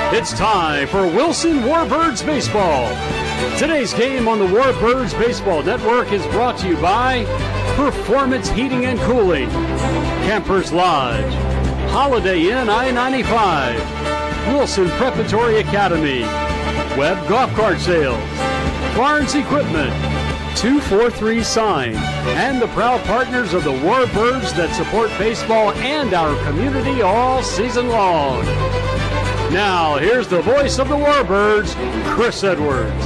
It's time for Wilson Warbirds Baseball. Today's game on the Warbirds Baseball Network is brought to you by Performance Heating and Cooling, Campers Lodge, Holiday Inn I-95, Wilson Preparatory Academy, Webb Golf Cart Sales, Barnes Equipment, 243 Sign, and the proud partners of the Warbirds that support baseball and our community all season long. Now, here's the voice of the Warbirds, Chris Edwards.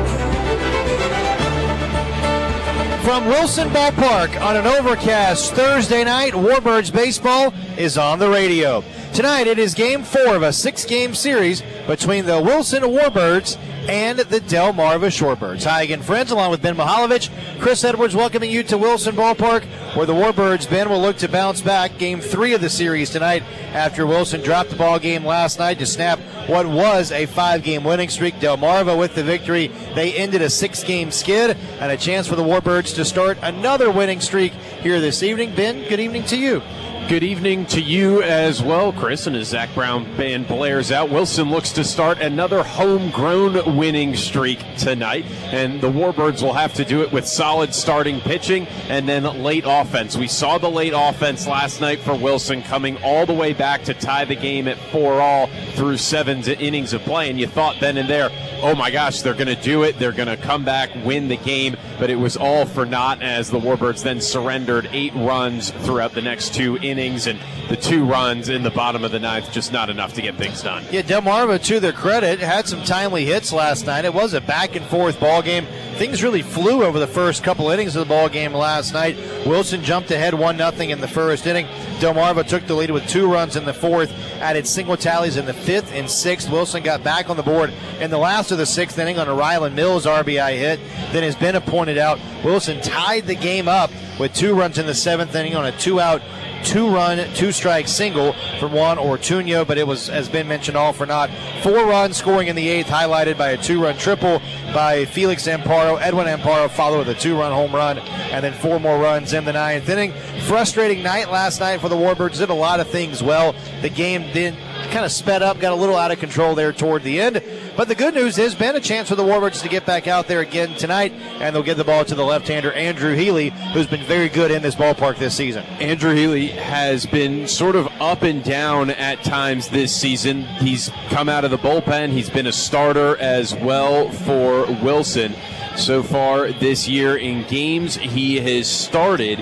From Wilson Ballpark on an overcast Thursday night, Warbirds Baseball is on the radio. Tonight it is Game 4 of a 6-game series between the Wilson Warbirds and the Delmarva Shorebirds. Hi again, friends, along with Ben Mihaljevic. Chris Edwards welcoming you to Wilson Ballpark, where the Warbirds, Ben, will look to bounce back. Game 3 of the series tonight after Wilson dropped the ball game last night to snap what was a 5-game winning streak. Delmarva with the victory. They ended a 6-game skid and a chance for the Warbirds to start another winning streak here this evening. Ben, good evening to you. Good evening to you as well, Chris. And as Zach Brown band blares out, Wilson looks to start another homegrown winning streak tonight. And the Warbirds will have to do it with solid starting pitching and then late offense. We saw the late offense last night for Wilson coming all the way back to tie the game at 4-all through 7 innings of play. And you thought then and there, oh my gosh, they're going to do it. They're going to come back, win the game. But it was all for naught as the Warbirds then surrendered 8 runs throughout the next 2 innings, and the 2 runs in the bottom of the ninth just not enough to get things done. Yeah, Delmarva, to their credit, had some timely hits last night. It was a back-and-forth ball game. Things really flew over the first couple innings of the ball game last night. Wilson jumped ahead 1-0 in the first inning. Delmarva took the lead with 2 runs in the fourth, added single tallies in the 5th and 6th. Wilson got back on the board in the last of the 6th inning on a Ryland Mills RBI hit. Then, as Ben pointed out, Wilson tied the game up with 2 runs in the 7th inning on a 2-out, 2-run, 2-strike single from Juan Ortuño, but it was, as Ben mentioned, all for naught. 4 runs scoring in the 8th, highlighted by a 2-run triple by Felix Amparo. Edwin Amparo followed with a 2-run home run, and then 4 more runs in the 9th inning. Frustrating night last night for the Warbirds. Did a lot of things well. The game then kind of sped up, got a little out of control there toward the end. But the good news is, Ben, a chance for the Warbirds to get back out there again tonight, and they'll give the ball to the left-hander, Andrew Healy, who's been very good in this ballpark this season. Andrew Healy has been sort of up and down at times this season. He's come out of the bullpen. He's been a starter as well for Wilson. So far this year in games he has started,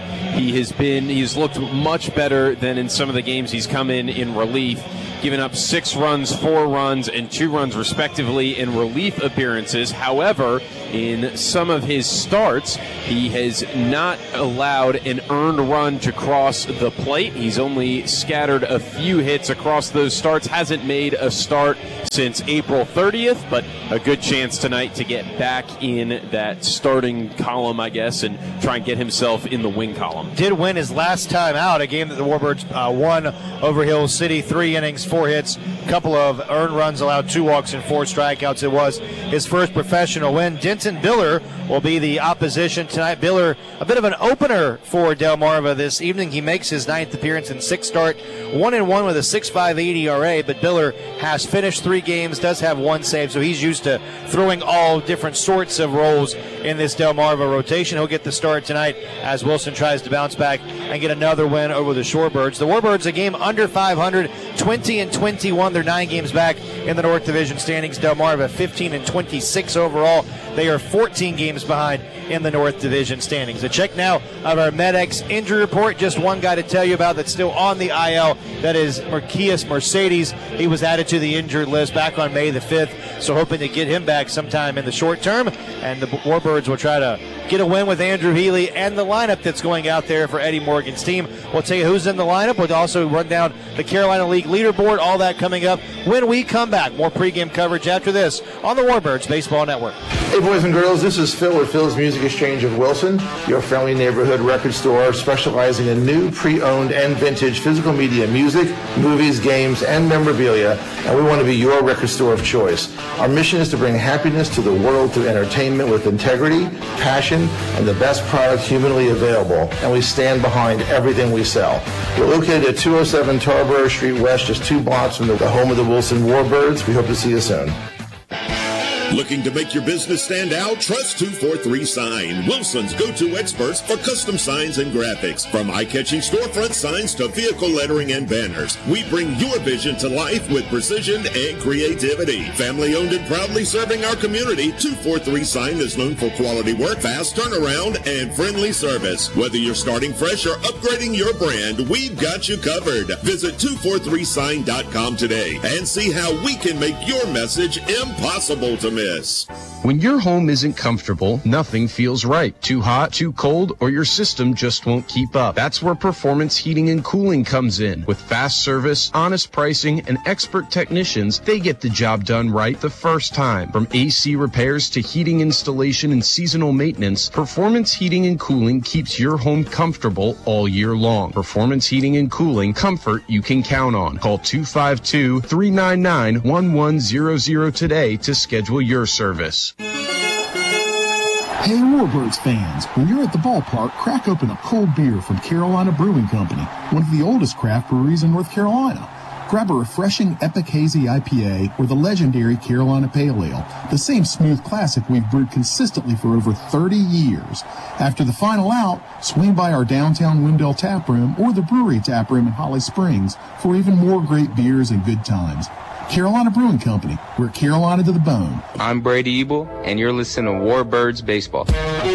he's looked much better than in some of the games he's come in relief, giving up 6 runs, 4 runs, and 2 runs respectively in relief appearances. However, in some of his starts, he has not allowed an earned run to cross the plate. He's only scattered a few hits across those starts, hasn't made a start since April 30th, but a good chance tonight to get back in that starting column, I guess, and try and get himself in the win column. Did win his last time out, a game that the Warbirds won over Hill City, 3 innings, 4 hits, a couple of earned runs, allowed 2 walks and 4 strikeouts. It was his first professional win. Denton Biller will be the opposition tonight. Biller, a bit of an opener for Delmarva this evening. He makes his 9th appearance and 6th start, 1-1 with a 6.58 ERA, but Biller has finished 3 games, does have 1 save, so he's used to throwing all different sorts of roles in this Delmarva rotation. He'll get the start tonight as Wilson tries to bounce back and get another win over the Shorebirds. The Warbirds, a game under 500, 20-21. They're 9 games back in the North Division standings. Delmarva 15-26 overall. They are 14 games behind in the North Division standings. A check now of our MedX injury report. Just one guy to tell you about that's still on the IL. That is Marquise Mercedes. He was added to the injured list back on May the 5th, so hoping to get him back sometime in the short term. And the Warbirds will try to get a win with Andrew Healy and the lineup that's going out there for Eddie Morgan's team. We'll tell you who's in the lineup. We'll also run down the Carolina League leaderboard, all that coming up when we come back. More pregame coverage after this on the Warbirds Baseball Network. Hey boys and girls, this is Phil with Phil's Music Exchange of Wilson, your friendly neighborhood record store specializing in new, pre-owned, and vintage physical media, music, movies, games, and memorabilia, and we want to be your record store of choice. Our mission is to bring happiness to the world through entertainment with integrity, passion, selection and the best product humanly available, and we stand behind everything we sell. We're located at 207 Tarboro Street West, just 2 blocks from the home of the Wilson Warbirds. We hope to see you soon. Looking to make your business stand out? Trust 243 Sign, Wilson's go-to experts for custom signs and graphics. From eye-catching storefront signs to vehicle lettering and banners, we bring your vision to life with precision and creativity. Family-owned and proudly serving our community, 243 Sign is known for quality work, fast turnaround, and friendly service. Whether you're starting fresh or upgrading your brand, we've got you covered. Visit 243sign.com today and see how we can make your message impossible to miss. When your home isn't comfortable, nothing feels right. Too hot, too cold, or your system just won't keep up. That's where Performance Heating and Cooling comes in. With fast service, honest pricing, and expert technicians, they get the job done right the first time. From AC repairs to heating installation and seasonal maintenance, Performance Heating and Cooling keeps your home comfortable all year long. Performance Heating and Cooling, comfort you can count on. Call 252-399-1100 today to schedule your service. Hey, Warbirds fans, when you're at the ballpark, crack open a cold beer from Carolina Brewing Company, one of the oldest craft breweries in North Carolina. Grab a refreshing Epic Hazy IPA or the legendary Carolina Pale Ale, the same smooth classic we've brewed consistently for over 30 years. After the final out, swing by our downtown Wendell Tap Room or the brewery tap room in Holly Springs for even more great beers and good times. Carolina Brewing Company, we're Carolina to the bone. I'm Brady Ebel, and you're listening to Warbirds Baseball.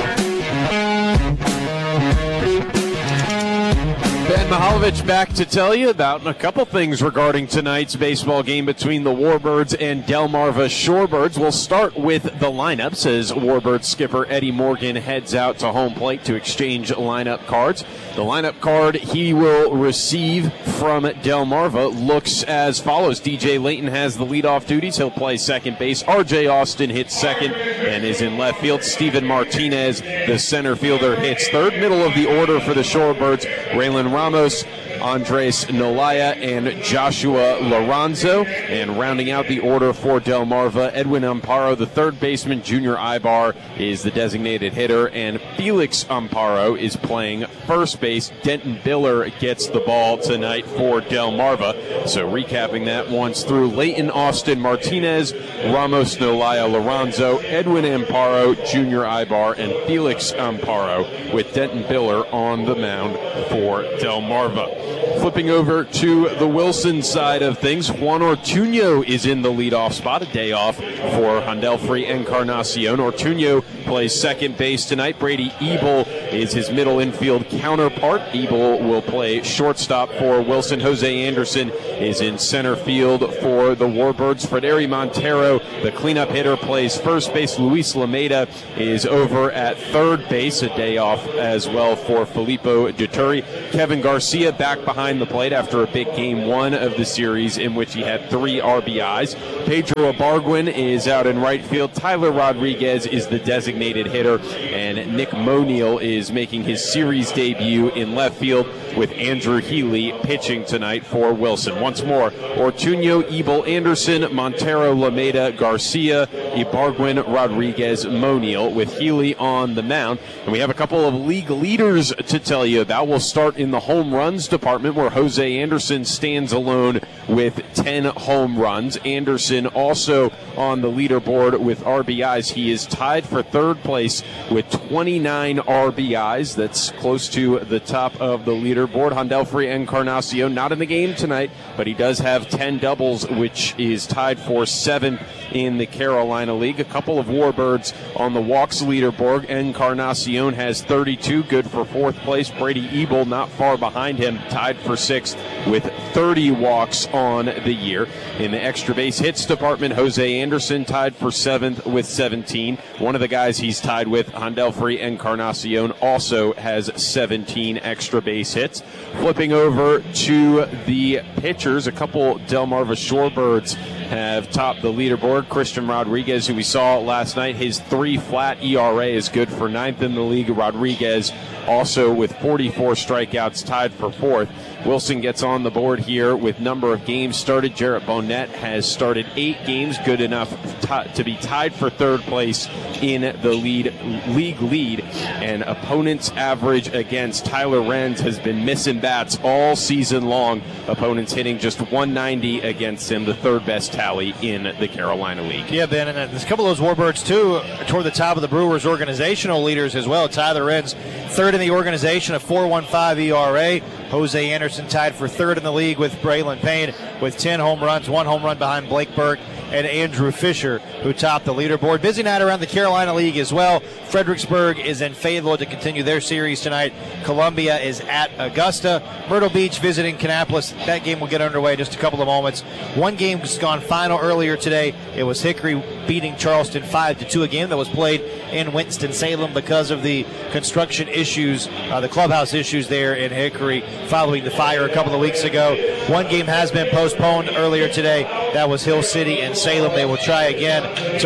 Ben Mihaljevic back to tell you about a couple things regarding tonight's baseball game between the Warbirds and Delmarva Shorebirds. We'll start with the lineups as Warbirds skipper Eddie Morgan heads out to home plate to exchange lineup cards. The lineup card he will receive from Delmarva looks as follows. DJ Layton has the leadoff duties. He'll play second base. RJ Austin hits second and is in left field. Steven Martinez, the center fielder, hits third. Middle of the order for the Shorebirds, Raylan Ramos, Andres Nolaya, and Joshua Lorenzo. And rounding out the order for Delmarva, Edwin Amparo, the third baseman. Junior Ibar is the designated hitter, and Felix Amparo is playing first base. Denton Biller gets the ball tonight for Delmarva. So recapping that once through: Layton, Austin, Martinez, Ramos, Nolaya, Lorenzo, Edwin Amparo, Junior Ibar, and Felix Amparo, with Denton Biller on the mound for Delmarva. Flipping over to the Wilson side of things, Juan Ortuño is in the leadoff spot, a day off for Handelfrey Encarnacion. Ortuño plays second base tonight. Brady Ebel is his middle infield counterpart. Ebel will play shortstop for Wilson. Jose Anderson is in center field for the Warbirds. Frederi Montero, the cleanup hitter, plays first base. Luis Lameda is over at third base, a day off as well for Filippo Duturi. Kevin Garcia back behind the plate after a big game one of the series in which he had 3 RBIs. Pedro Ibargüen is out in right field. Tyler Rodriguez is the designated hitter, and Nick Moniel is making his series debut in left field, with Andrew Healy pitching tonight for Wilson. Once more, Ortuño, Ebel, Anderson, Montero, Lameda, Garcia, Ibargüen, Rodriguez, Moniel, with Healy on the mound. And we have a couple of league leaders to tell you about. We'll start in the home runs department, where Jose Anderson stands alone with 10 home runs. Anderson also on the leaderboard with RBIs. He is tied for third place with 29 RBIs. That's close to the top of the leaderboard. Handelfrey Encarnacion not in the game tonight, but he does have 10 doubles, which is tied for 7th in the Carolina League. A couple of Warbirds on the walks leaderboard. Encarnacion has 32, good for fourth place. Brady Ebel not far behind him, tied for 6th with 30 walks on the year. In the extra base hits department, Jose Anderson tied for 7th with 17. One of the guys he's tied with, Handelfrey Encarnacion, also has 17 extra base hits. Flipping over to the pitchers, a couple Delmarva Shorebirds have topped the leaderboard. Christian Rodriguez, who we saw last night, his 3-flat ERA is good for 9th in the league. Rodriguez also with 44 strikeouts, tied for 4th. Wilson gets on the board here with number of games started. Jarrett Bonnet has started 8 games, good enough to be tied for 3rd place in the league lead. And opponents' average against Tyler Renz has been missing bats all season long. Opponents hitting just 190 against him, the 3rd best tally in the Carolina League. Yeah, Ben, and there's a couple of those Warbirds, too, toward the top of the Brewers' organizational leaders as well. Tyler Renz, 3rd in the organization, a 4.15 ERA. Jose Anderson tied for 3rd in the league with Braylon Payne with 10 home runs, 1 home run behind Blake Burke and Andrew Fisher, who topped the leaderboard. Busy night around the Carolina League as well. Fredericksburg is in Fayetteville to continue their series tonight. Columbia is at Augusta. Myrtle Beach visiting Kannapolis. That game will get underway in just a couple of moments. One game has gone final earlier today. It was Hickory beating Charleston 5-2, a game that was played in Winston-Salem because of the construction issues, the clubhouse issues there in Hickory following the fire a couple of weeks ago. One game has been postponed earlier today. That was Hill City and Salem. They will try again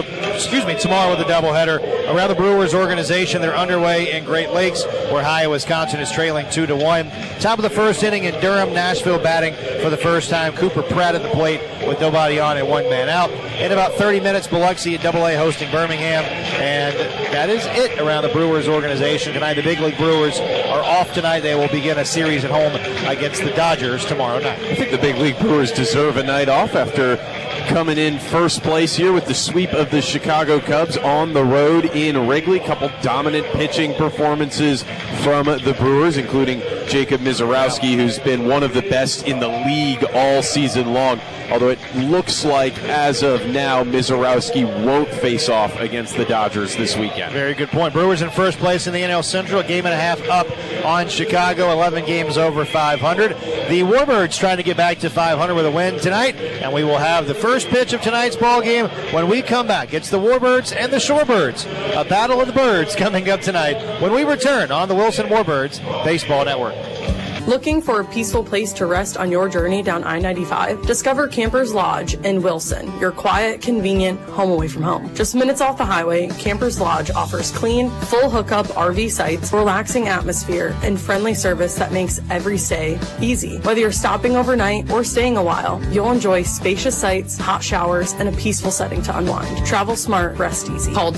tomorrow with a doubleheader. Around the Brewers organization, they're underway in Great Lakes, where Ohio, Wisconsin is trailing 2-1. Top of the 1st inning in Durham, Nashville batting for the first time. Cooper Pratt at the plate with nobody on and 1 man out. In about 30 minutes, Biloxi at AA hosting Birmingham, and that is it around the Brewers organization tonight. The Big League Brewers are off tonight. They will begin a series at home against the Dodgers tomorrow night. I think the Big League Brewers deserve a night off after coming in first place here with the sweep of the Chicago Cubs on the road in Wrigley. Couple dominant pitching performances from the Brewers, including Jacob Mizorowski, who's been one of the best in the league all season long. Although it looks like, as of now, Mizorowski won't face off against the Dodgers this weekend. Very good point. Brewers in first place in the NL Central, a game and a half up on Chicago, 11 games over 500. The Warbirds trying to get back to 500 with a win tonight, and we will have the first pitch of tonight's ball game when we come back. It's the Warbirds and the Shorebirds, a battle of the birds coming up tonight when we return on the Wilson Warbirds Baseball Network. Looking for a peaceful place to rest on your journey down I-95? Discover Campers Lodge in Wilson, your quiet, convenient home away from home. Just minutes off the highway, Campers Lodge offers clean, full hookup RV sites, relaxing atmosphere, and friendly service that makes every stay easy. Whether you're stopping overnight or staying a while, you'll enjoy spacious sites, hot showers, and a peaceful setting to unwind. Travel smart, rest easy. Call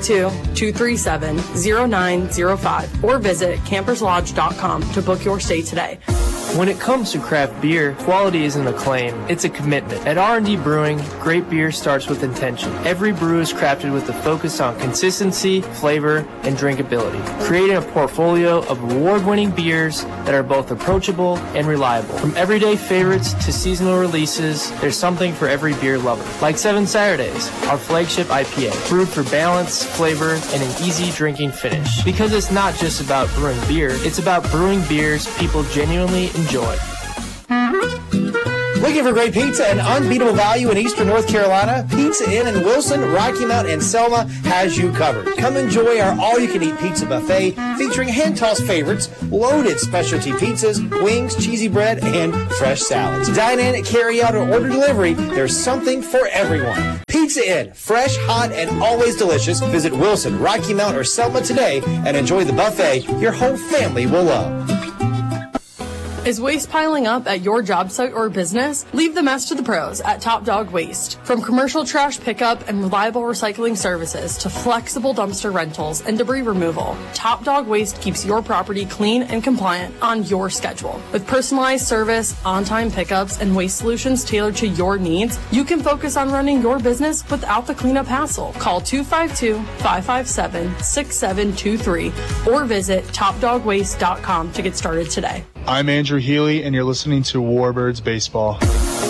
252-237-0905 or visit camperslodge.com to book your stay today. When it comes to craft beer, quality isn't a claim, it's a commitment. At R&D Brewing, great beer starts with intention. Every brew is crafted with a focus on consistency, flavor, and drinkability, creating a portfolio of award-winning beers that are both approachable and reliable. From everyday favorites to seasonal releases, there's something for every beer lover. Like 7 Saturdays, our flagship IPA, brewed for balance, flavor, and an easy drinking finish. Because it's not just about brewing beer, it's about brewing beers people genuinely enjoy. Looking for great pizza and unbeatable value in Eastern North Carolina? Pizza Inn in Wilson, Rocky Mount, and Selma has you covered. Come enjoy our all-you-can-eat pizza buffet featuring hand-tossed favorites, loaded specialty pizzas, wings, cheesy bread, and fresh salads. Dine in, carry out, or order delivery. There's something for everyone. Pizza Inn, fresh, hot, and always delicious. Visit Wilson, Rocky Mount, or Selma today and enjoy the buffet your whole family will love. Is waste piling up at your job site or business? Leave the mess to the pros at Top Dog Waste. From commercial trash pickup and reliable recycling services to flexible dumpster rentals and debris removal, Top Dog Waste keeps your property clean and compliant on your schedule. With personalized service, on-time pickups, and waste solutions tailored to your needs, you can focus on running your business without the cleanup hassle. Call 252-557-6723 or visit topdogwaste.com to get started today. I'm Andrew Healy, and you're listening to Warbirds Baseball.